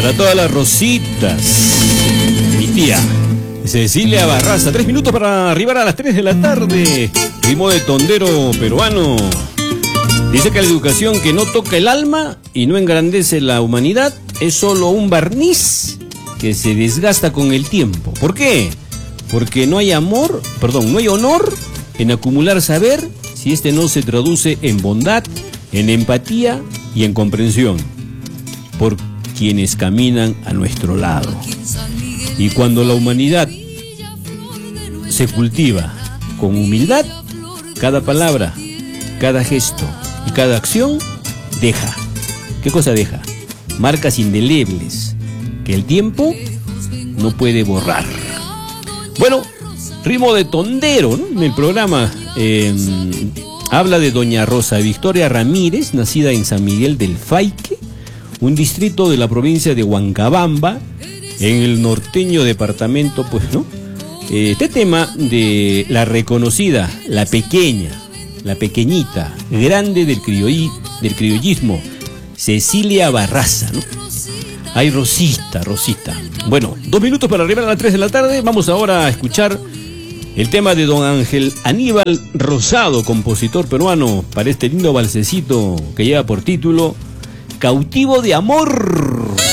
Para todas las Rositas, mi tía Cecilia Barraza. 3 minutos para arribar a las 3 de la tarde. Ritmo de tondero peruano. Dice que la educación que no toca el alma y no engrandece la humanidad es solo un barniz que se desgasta con el tiempo. ¿Por qué? Porque no hay honor en acumular saber si este no se traduce en bondad, en empatía y en comprensión por quienes caminan a nuestro lado. Y cuando la humanidad se cultiva con humildad, cada palabra, cada gesto y cada acción deja. ¿Qué cosa deja? Marcas indelebles que el tiempo no puede borrar. Bueno, ritmo de tondero, ¿no? En el programa habla de doña Rosa Victoria Ramírez, nacida en San Miguel del Faique, un distrito de la provincia de Huancabamba, en el norteño departamento, pues, ¿no? Este tema de la reconocida, la pequeñita, grande del criollismo, Cecilia Barraza, ¿no? Ay, Rosita. Bueno, 2 minutos para arribar a las 3 de la tarde. Vamos ahora a escuchar el tema de don Ángel Aníbal Rosado, compositor peruano, para este lindo balsecito que lleva por título Cautivo de Amor.